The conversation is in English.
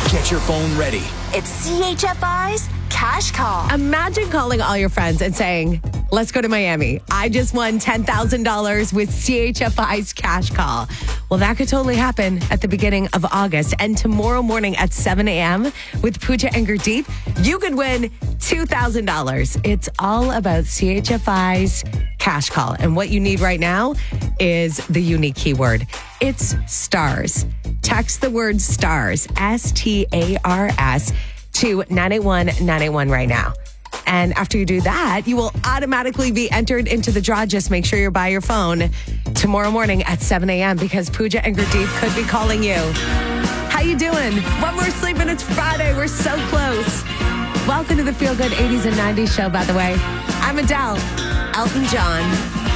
Get your phone ready. It's CHFI's Cash Call. Imagine calling all your friends and saying, let's go to Miami. I just won $10,000 with CHFI's Cash Call. Well, that could totally happen at the beginning of August. And tomorrow morning at 7 a.m. with Pooja and Gurdeep, you could win $2,000. It's all about CHFI's Cash Call. And what you need right now is the unique keyword. It's stars. Text the word stars, STARS, to 981-981 right now. And after you do that, you will automatically be entered into the draw. Just make sure you're by your phone tomorrow morning at 7 a.m. because Pooja and Gurdeep could be calling you. How you doing? One more sleep and it's Friday. We're so close. Welcome to the Feel Good 80s and 90s show, by the way. I'm Adele. Elton John.